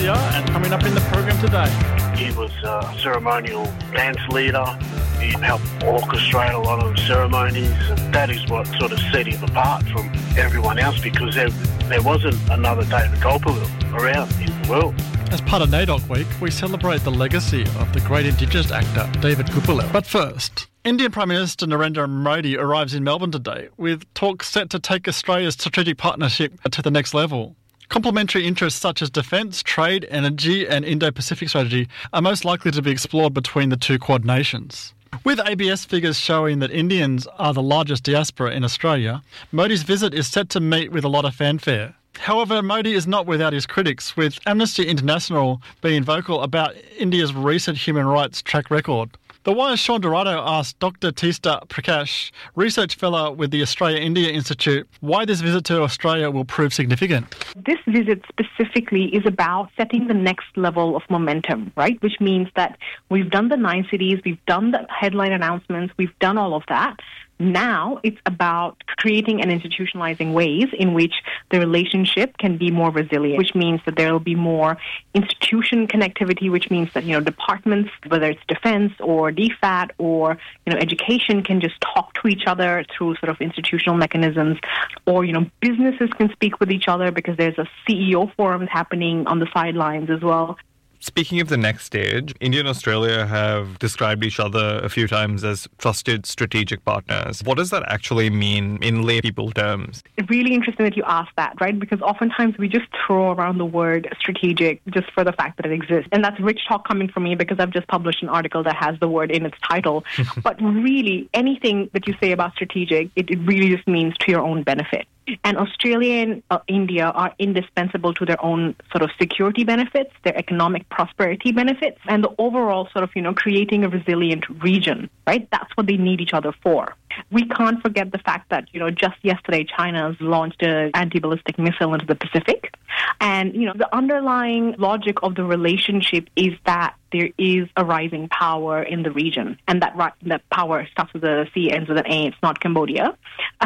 Galicia, and coming up in the program today. He was a ceremonial dance leader. He helped orchestrate a lot of ceremonies, and that is what sort of set him apart from everyone else, because there wasn't another David Gulpilil around in the world. As part of NAIDOC Week, we celebrate the legacy of the great Indigenous actor David Gulpilil. But first, Indian Prime Minister Narendra Modi arrives in Melbourne today, with talks set to take Australia's strategic partnership to the next level. Complementary interests such as defence, trade, energy and Indo-Pacific strategy are most likely to be explored between the two Quad nations. With ABS figures showing that Indians are the largest diaspora in Australia, Modi's visit is set to meet with a lot of fanfare. However, Modi is not without his critics, with Amnesty International being vocal about India's recent human rights track record. The Wire's Sean Dorado asked Dr. Teesta Prakash, research fellow with the Australia-India Institute, why this visit to Australia will prove significant. This visit specifically is about setting the next level of momentum, right? Which means that we've done the 9 cities, we've done the headline announcements, we've done all of that. Now it's about creating and institutionalizing ways in which the relationship can be more resilient, which means that there will be more institution connectivity, which means that, departments, whether it's defense or DFAT or, education, can just talk to each other through sort of institutional mechanisms, or, businesses can speak with each other because there's a CEO forum happening on the sidelines as well. Speaking of the next stage, India and Australia have described each other a few times as trusted strategic partners. What does that actually mean in lay people terms? It's really interesting that you asked that, right? Because oftentimes we just throw around the word strategic just for the fact that it exists. And that's rich talk coming from me because I've just published an article that has the word in its title. But really, anything that you say about strategic, it really just means to your own benefit. And Australia and India are indispensable to their own sort of security benefits, their economic prosperity benefits, and the overall sort of, creating a resilient region, right? That's what they need each other for. We can't forget the fact that, just yesterday China has launched an anti-ballistic missile into the Pacific. And, the underlying logic of the relationship is that there is a rising power in the region. And that power starts with a C, ends with an A. It's not Cambodia.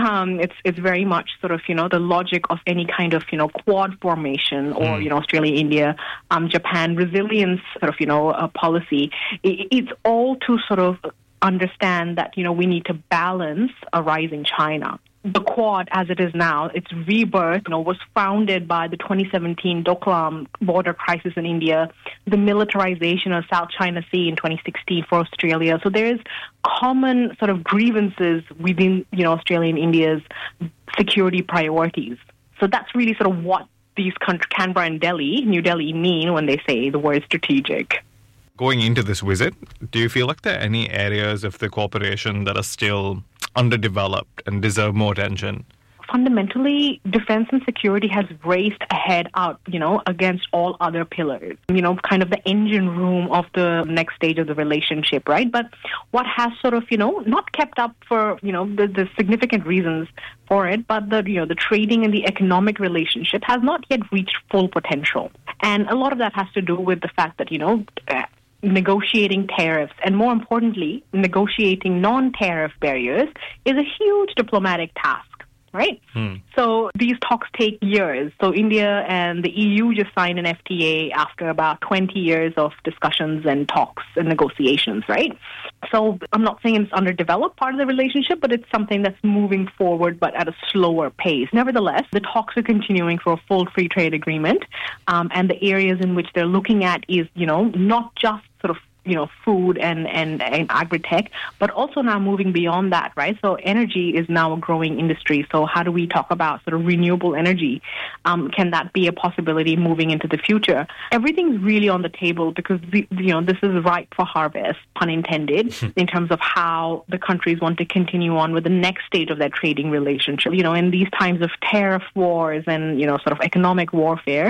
It's very much sort of, the logic of any kind of, Quad formation or, Australia, India, Japan, resilience sort of, policy. It's all to sort of understand that, we need to balance a rising China. The Quad, as it is now, its rebirth, was founded by the 2017 Doklam border crisis in India, the militarization of South China Sea in 2016 for Australia. So there's common sort of grievances within, Australia and India's security priorities. So that's really sort of what these countries, Canberra and New Delhi, mean when they say the word strategic. Going into this visit, do you feel like there are any areas of the cooperation that are still underdeveloped and deserve more attention? Fundamentally, defense and security has raced ahead out, against all other pillars, kind of the engine room of the next stage of the relationship, right? But what has sort of, not kept up for, the significant reasons for it, but the trading and the economic relationship has not yet reached full potential. And a lot of that has to do with the fact that, negotiating tariffs and, more importantly, negotiating non-tariff barriers is a huge diplomatic task, right? So these talks take years. So India and the EU just signed an FTA after about 20 years of discussions and talks and negotiations, right? So I'm not saying it's underdeveloped part of the relationship, but it's something that's moving forward, but at a slower pace. Nevertheless, the talks are continuing for a full free trade agreement, and the areas in which they're looking at is, not just sort of food and agri-tech, but also now moving beyond that, right? So energy is now a growing industry. So how do we talk about sort of renewable energy? Can that be a possibility moving into the future? Everything's really on the table because, this is ripe for harvest, pun intended, in terms of how the countries want to continue on with the next stage of their trading relationship. In these times of tariff wars and, sort of economic warfare,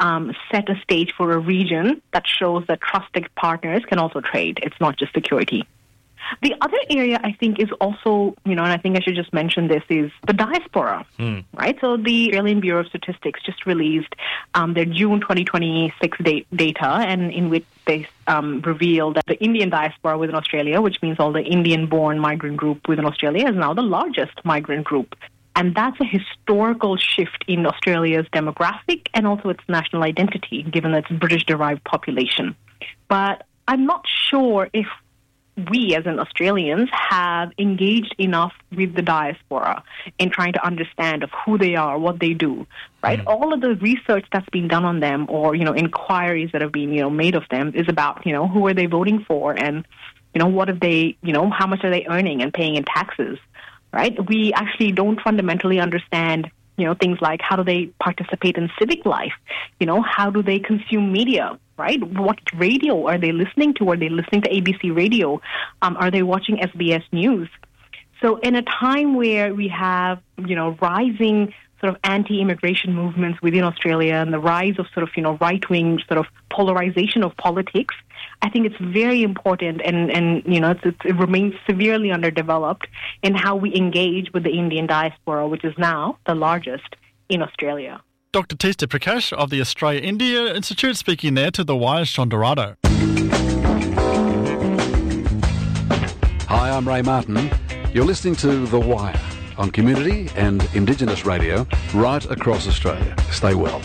set a stage for a region that shows that trusted partners can also trade. It's not just security. The other area I think is also, and I think I should just mention this, is the diaspora, right? So the Australian Bureau of Statistics just released their June 2026 data, and in which they revealed that the Indian diaspora within Australia, which means all the Indian-born migrant group within Australia, is now the largest migrant group. And that's a historical shift in Australia's demographic and also its national identity, given its British-derived population. But I'm not sure if we as in Australians have engaged enough with the diaspora in trying to understand of who they are, what they do, right? All of the research that's been done on them or, inquiries that have been, made of them is about, who are they voting for and, what have they, how much are they earning and paying in taxes, right? We actually don't fundamentally understand, things like how do they participate in civic life? How do they consume media? Right? What radio are they listening to? Are they listening to ABC radio? Are they watching SBS News? So in a time where we have, rising sort of anti-immigration movements within Australia and the rise of sort of, right-wing sort of polarization of politics, I think it's very important and it remains severely underdeveloped in how we engage with the Indian diaspora, which is now the largest in Australia. Dr. Teesta Prakash of the Australia-India Institute speaking there to The Wire's Sean Dorado. Hi, I'm Ray Martin. You're listening to The Wire on Community and Indigenous Radio right across Australia. Stay well.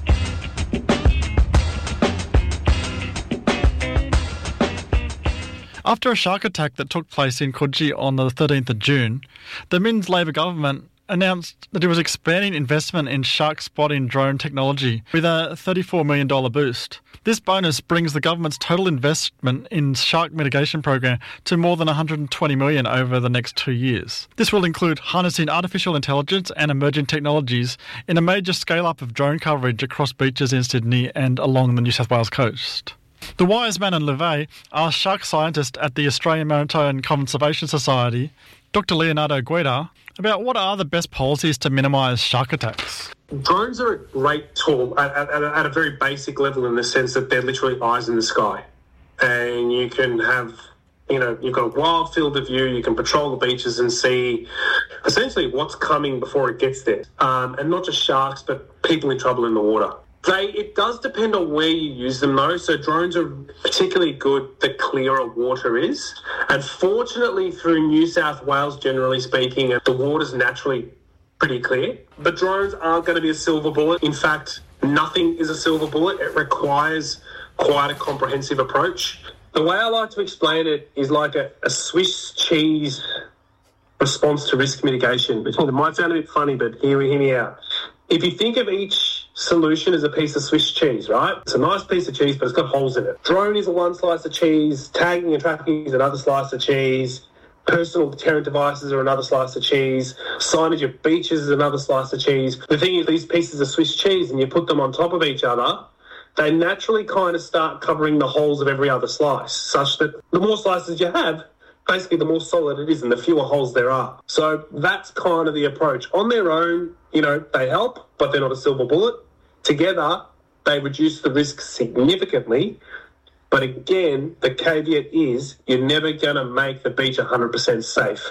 After a shark attack that took place in Coogee on the 13th of June, the Minns Labor government announced that it was expanding investment in shark spotting drone technology with a $34 million boost. This bonus brings the government's total investment in shark mitigation program to more than $120 million over the next 2 years. This will include harnessing artificial intelligence and emerging technologies in a major scale-up of drone coverage across beaches in Sydney and along the New South Wales coast. The Wire's Manon Levay asked shark scientist at the Australian Maritime Conservation Society, Dr. Leonardo Guida, about what are the best policies to minimise shark attacks. Drones are a great tool at a very basic level in the sense that they're literally eyes in the sky. And you can have, you've got a wide field of view, you can patrol the beaches and see essentially what's coming before it gets there. And not just sharks, but people in trouble in the water. It does depend on where you use them, though. So drones are particularly good the clearer water is. And fortunately, through New South Wales, generally speaking, the water's naturally pretty clear. But drones aren't going to be a silver bullet. In fact, nothing is a silver bullet. It requires quite a comprehensive approach. The way I like to explain it is like a Swiss cheese response to risk mitigation. It might sound a bit funny, but hear me out. If you think of each solution as a piece of Swiss cheese, right? It's a nice piece of cheese, but it's got holes in it. Drone is one slice of cheese. Tagging and tracking is another slice of cheese. Personal deterrent devices are another slice of cheese. Signage of beaches is another slice of cheese. The thing is, these pieces of Swiss cheese, and you put them on top of each other, they naturally kind of start covering the holes of every other slice, such that the more slices you have, basically the more solid it is and the fewer holes there are. So that's kind of the approach. On their own, they help, but they're not a silver bullet. Together, they reduce the risk significantly. But again, the caveat is you're never going to make the beach 100% safe.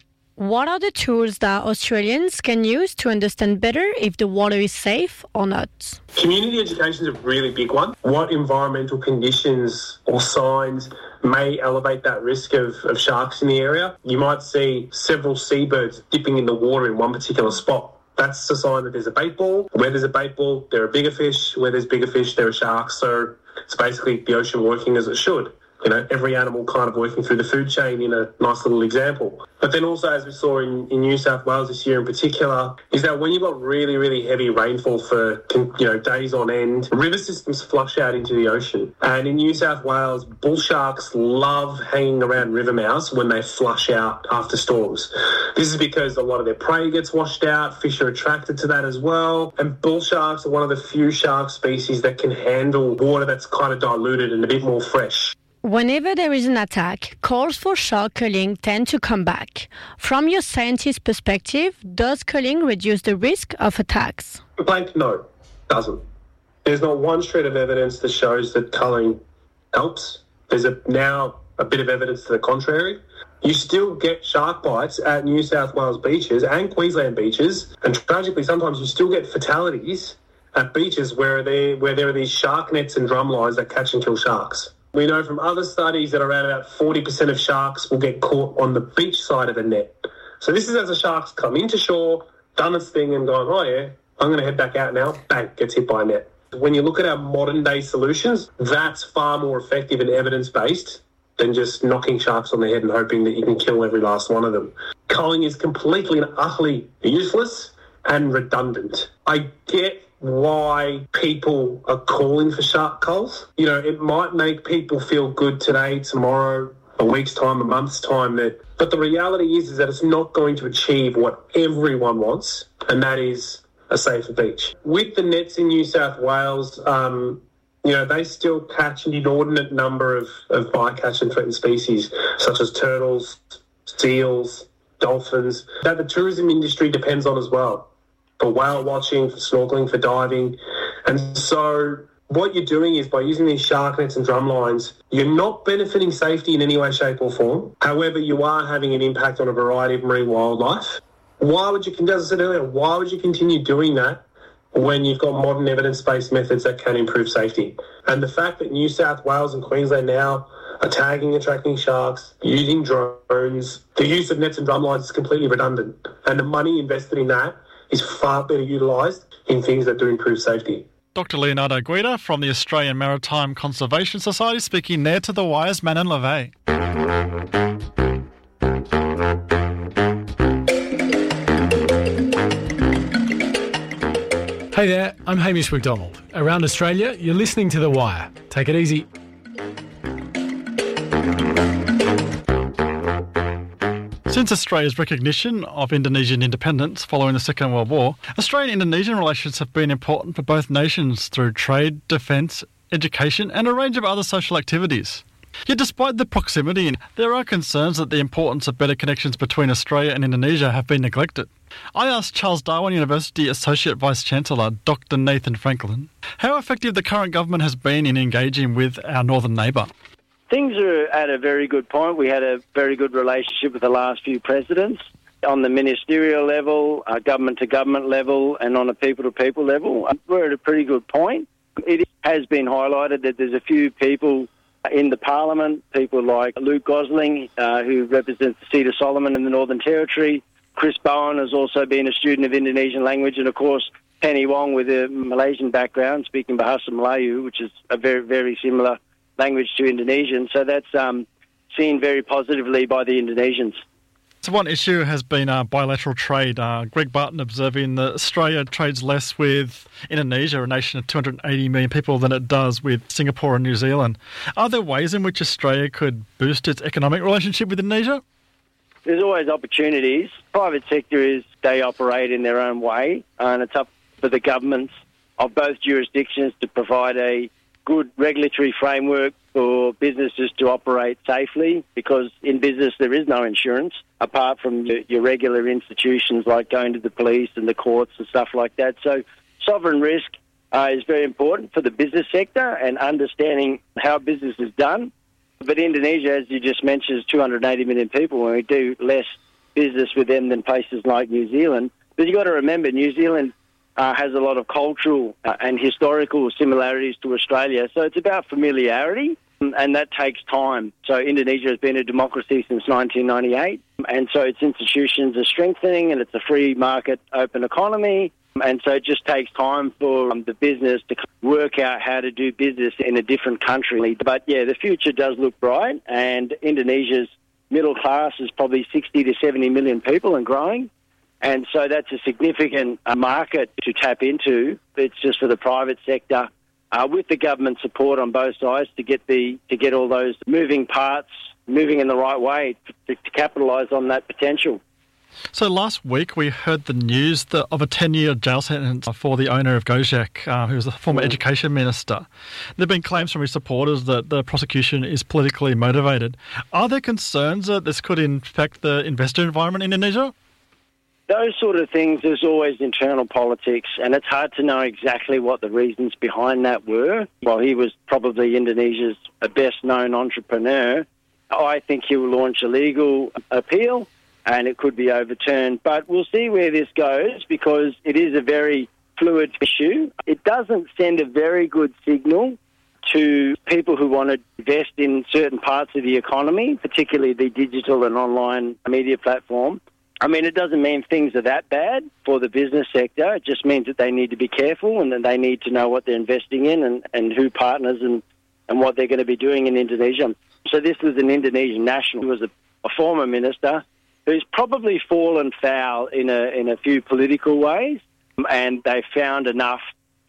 What are the tools that Australians can use to understand better if the water is safe or not? Community education is a really big one. What environmental conditions or signs may elevate that risk of sharks in the area? You might see several seabirds dipping in the water in one particular spot. That's a sign that there's a bait ball. Where there's a bait ball, there are bigger fish. Where there's bigger fish, there are sharks. So it's basically the ocean working as it should. Every animal kind of working through the food chain in a nice little example. But then also, as we saw in New South Wales this year in particular, is that when you've got really, really heavy rainfall for, days on end, river systems flush out into the ocean. And in New South Wales, bull sharks love hanging around river mouths when they flush out after storms. This is because a lot of their prey gets washed out, fish are attracted to that as well. And bull sharks are one of the few shark species that can handle water that's kind of diluted and a bit more fresh. Whenever there is an attack, calls for shark culling tend to come back. From your scientist perspective, does culling reduce the risk of attacks? Blank, no, doesn't. There's not one shred of evidence that shows that culling helps. There's now a bit of evidence to the contrary. You still get shark bites at New South Wales beaches and Queensland beaches, and tragically sometimes you still get fatalities at beaches where there are these shark nets and drum lines that catch and kill sharks. We know from other studies that around about 40% of sharks will get caught on the beach side of a net. So this is as the sharks come into shore, done its thing and gone, oh yeah, I'm going to head back out now, bang, gets hit by a net. When you look at our modern day solutions, that's far more effective and evidence-based than just knocking sharks on the head and hoping that you can kill every last one of them. Culling is completely and utterly useless and redundant. I get why people are calling for shark culls. You know, it might make people feel good today, tomorrow, a week's time, a month's time, but the reality is that it's not going to achieve what everyone wants, and that is a safer beach. With the nets in New South Wales, they still catch an inordinate number of bycatch and threatened species, such as turtles, seals, dolphins, that the tourism industry depends on as well, for whale watching, for snorkeling, for diving. And so what you're doing is, by using these shark nets and drum lines, you're not benefiting safety in any way, shape or form. However, you are having an impact on a variety of marine wildlife. Why would you, as I said earlier, why would you continue doing that when you've got modern evidence-based methods that can improve safety? And the fact that New South Wales and Queensland now are tagging and tracking sharks, using drones, the use of nets and drum lines is completely redundant. And the money invested in that is far better utilised in things that do improve safety. Dr. Leonardo Guida from the Australian Maritime Conservation Society speaking there to The Wire's Manon LeVay. Hey there, I'm Hamish McDonald. Around Australia, you're listening to The Wire. Take it easy. Since Australia's recognition of Indonesian independence following the Second World War, Australian-Indonesian relations have been important for both nations through trade, defence, education and a range of other social activities. Yet despite the proximity, there are concerns that the importance of better connections between Australia and Indonesia have been neglected. I asked Charles Darwin University Associate Vice-Chancellor Dr. Nathan Franklin how effective the current government has been in engaging with our northern neighbour. Things are at a very good point. We had a very good relationship with the last few presidents on the ministerial level, government-to-government level, and on a people-to-people level. We're at a pretty good point. It has been highlighted that there's a few people in the parliament, people like Luke Gosling, who represents the seat of Solomon in the Northern Territory. Chris Bowen has also been a student of Indonesian language, and of course Penny Wong with a Malaysian background, speaking Bahasa Melayu, which is a very, very similar language to Indonesian. So that's seen very positively by the Indonesians. So one issue has been bilateral trade. Greg Barton observing that Australia trades less with Indonesia, a nation of 280 million people, than it does with Singapore and New Zealand. Are there ways in which Australia could boost its economic relationship with Indonesia? There's always opportunities. Private sector they operate in their own way, and it's up for the governments of both jurisdictions to provide a good regulatory framework for businesses to operate safely, because in business there is no insurance apart from your regular institutions like going to the police and the courts and stuff like that. So sovereign risk is very important for the business sector and understanding how business is done. But Indonesia, as you just mentioned, is 280 million people, and we do less business with them than places like New Zealand. But you've got to remember, New Zealand has a lot of cultural and historical similarities to Australia. So it's about familiarity, and that takes time. So Indonesia has been a democracy since 1998, and so its institutions are strengthening, and it's a free market, open economy. And so it just takes time for the business to work out how to do business in a different country. But yeah, the future does look bright, and Indonesia's middle class is probably 60 to 70 million people and growing. And so that's a significant market to tap into. It's just for the private sector, with the government support on both sides to get all those moving parts moving in the right way to capitalise on that potential. So last week we heard the news of a 10-year jail sentence for the owner of Gojek, who was the former education minister. There have been claims from his supporters that the prosecution is politically motivated. Are there concerns that this could infect the investor environment in Indonesia? Those sort of things, there's always internal politics, and it's hard to know exactly what the reasons behind that were. While he was probably Indonesia's best-known entrepreneur, I think he will launch a legal appeal, and it could be overturned. But we'll see where this goes, because it is a very fluid issue. It doesn't send a very good signal to people who want to invest in certain parts of the economy, particularly the digital and online media platform, I mean, it doesn't mean things are that bad for the business sector. It just means that they need to be careful and that they need to know what they're investing in and who partners and what they're going to be doing in Indonesia. So this was an Indonesian national who was a former minister who's probably fallen foul in a few political ways, and they found enough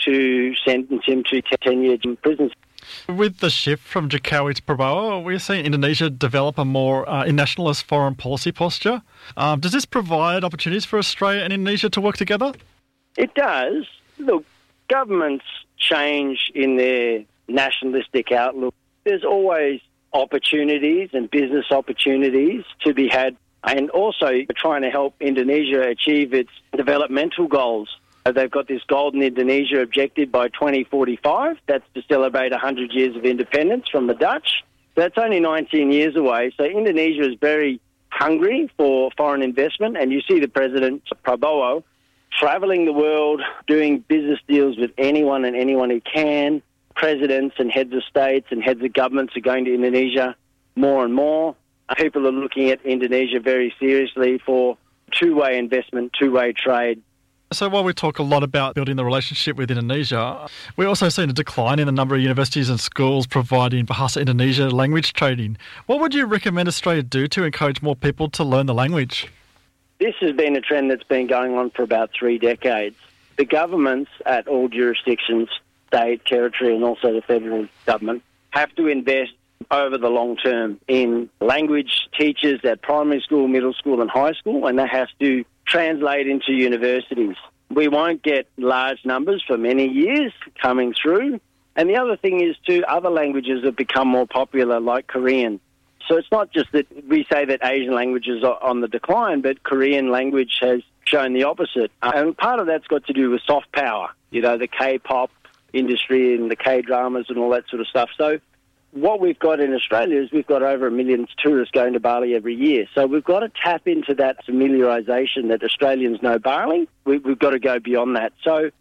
to sentence him to 10 years in prison. With the shift from Jokowi to Prabowo, we're seeing Indonesia develop a more nationalist foreign policy posture. Does this provide opportunities for Australia and Indonesia to work together? It does. Look, governments change in their nationalistic outlook. There's always opportunities and business opportunities to be had, and also trying to help Indonesia achieve its developmental goals. They've got this Golden Indonesia objective by 2045. That's to celebrate 100 years of independence from the Dutch. That's only 19 years away. So Indonesia is very hungry for foreign investment. And you see the President, Prabowo, travelling the world, doing business deals with anyone and anyone he can. Presidents and heads of states and heads of governments are going to Indonesia more and more. People are looking at Indonesia very seriously for two-way investment, two-way trade. So while we talk a lot about building the relationship with Indonesia, we're also seeing a decline in the number of universities and schools providing Bahasa Indonesia language training. What would you recommend Australia do to encourage more people to learn the language? This has been a trend that's been going on for about 3 decades. The governments at all jurisdictions, state, territory and also the federal government, have to invest over the long term in language teachers at primary school, middle school and high school, and that has to translate into universities. We won't get large numbers for many years coming through. And the other thing is too, other languages have become more popular, like Korean. So it's not just that we say that Asian languages are on the decline, but Korean language has shown the opposite. And part of that's got to do with soft power, you know, the K-pop industry and the K-dramas and all that sort of stuff. So what we've got in Australia is we've got over 1 million tourists going to Bali every year. So we've got to tap into that familiarisation that Australians know Bali. We've got to go beyond that. So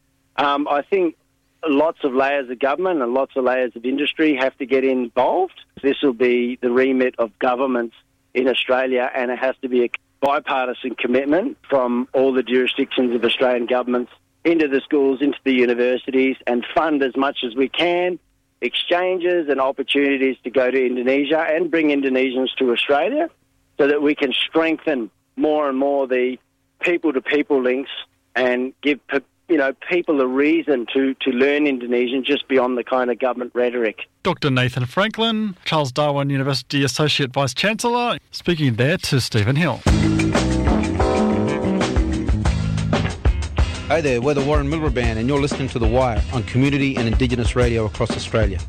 I think lots of layers of government and lots of layers of industry have to get involved. This will be the remit of governments in Australia, and it has to be a bipartisan commitment from all the jurisdictions of Australian governments into the schools, into the universities, and fund as much as we can exchanges and opportunities to go to Indonesia and bring Indonesians to Australia so that we can strengthen more and more the people-to-people links and give people a reason to learn Indonesian just beyond the kind of government rhetoric. Dr. Nathan Franklin, Charles Darwin University Associate Vice-Chancellor, speaking there to Stephen Hill. Hi there, we're the Warren Miller Band and you're listening to The Wire on community and Indigenous radio across Australia.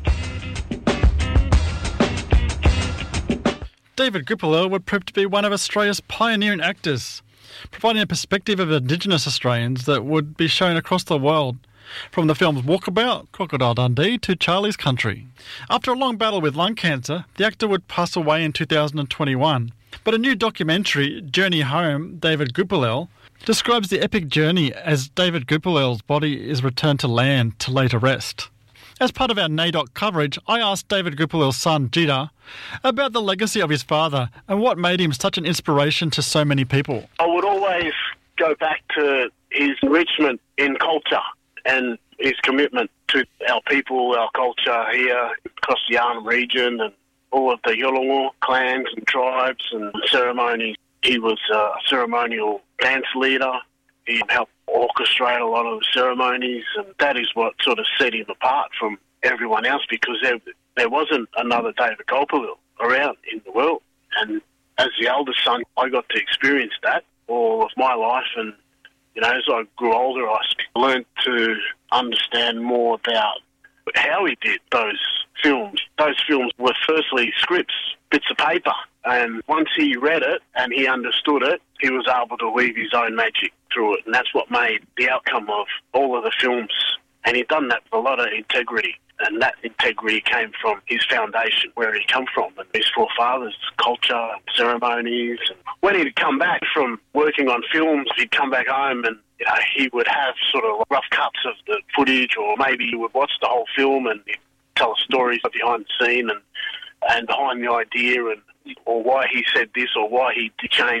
David Gupilil would prove to be one of Australia's pioneering actors, providing a perspective of Indigenous Australians that would be shown across the world, from the films Walkabout, Crocodile Dundee to Charlie's Country. After a long battle with lung cancer, the actor would pass away in 2021. But a new documentary, Journey Home, David Gupilil, describes the epic journey as David Gupilil's body is returned to land to later rest. As part of our NAIDOC coverage, I asked David Gupilil's son, Jita, about the legacy of his father and what made him such an inspiration to so many people. I would always go back to his enrichment in culture and his commitment to our people, our culture here across the Arnhem region and all of the Yolngu clans and tribes and ceremonies. He was a ceremonial dance leader. He helped orchestrate a lot of the ceremonies, and that is what sort of set him apart from everyone else, because there wasn't another David Gupilil around in the world. And as the eldest son, I got to experience that all of my life. And, you know, as I grew older, I learned to understand more about how he did those films. Those films were firstly scripts, bits of paper. And once he read it and he understood it, he was able to weave his own magic through it. And that's what made the outcome of all of the films. And he'd done that with a lot of integrity. And that integrity came from his foundation, where he come from, and his forefathers' culture and ceremonies. And when he'd come back from working on films, he'd come back home and, you know, he would have sort of rough cuts of the footage, or maybe he would watch the whole film and he'd tell stories behind the scene and behind the idea, and or why he said this or why he changed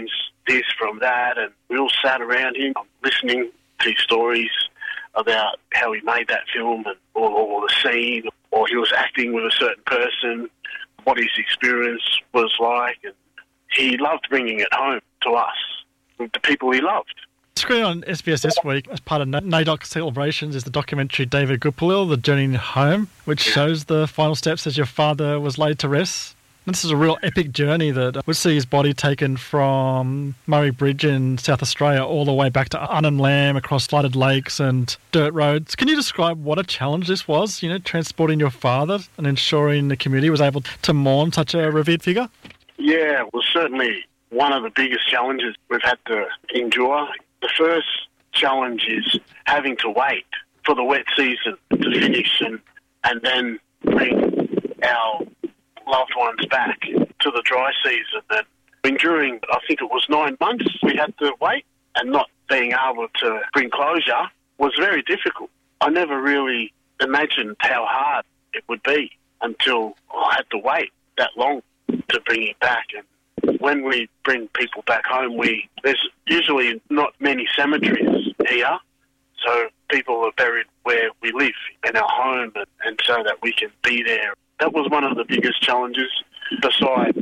this, from that, and we all sat around him listening to stories about how he made that film and or the scene, or he was acting with a certain person, what his experience was like. And he loved bringing it home to us, with the people he loved. Screening on SBS this week as part of NAIDOC celebrations is the documentary David Gupilil, The Journey Home, which shows the final steps as your father was laid to rest. And this is a real epic journey that would see his body taken from Murray Bridge in South Australia all the way back to Arnhem Land, across flooded lakes and dirt roads. Can you describe what a challenge this was, transporting your father and ensuring the community was able to mourn such a revered figure? Yeah, it was certainly one of the biggest challenges we've had to endure. The first challenge is having to wait for the wet season to finish and then bring our loved ones back to the dry season. And during, I think it was 9 months, we had to wait, and not being able to bring closure was very difficult. I never really imagined how hard it would be until I had to wait that long to bring it back. And when we bring people back home, there's usually not many cemeteries here, so people are buried where we live, in our home, and so that we can be there. That was one of the biggest challenges, besides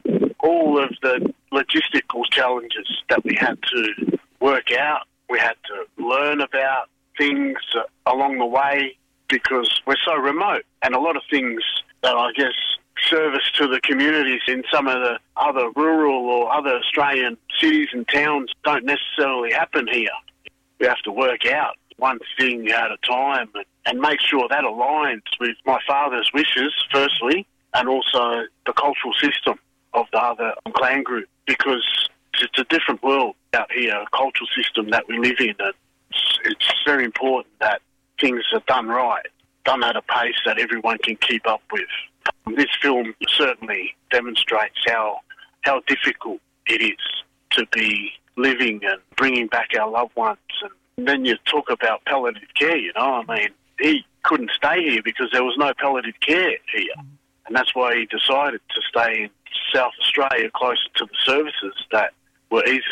all of the logistical challenges that we had to work out. We had to learn about things along the way because we're so remote, and a lot of things that I guess service to the communities in some of the other rural or other Australian cities and towns don't necessarily happen here. We have to work out one thing at a time and make sure that aligns with my father's wishes, firstly, and also the cultural system of the other clan group, because it's a different world out here, a cultural system that we live in. And it's very important that things are done right, done at a pace that everyone can keep up with. This film certainly demonstrates how difficult it is to be living and bringing back our loved ones. And then you talk about palliative care, he couldn't stay here because there was no palliative care here. And that's why he decided to stay in South Australia, closer to the services that were easy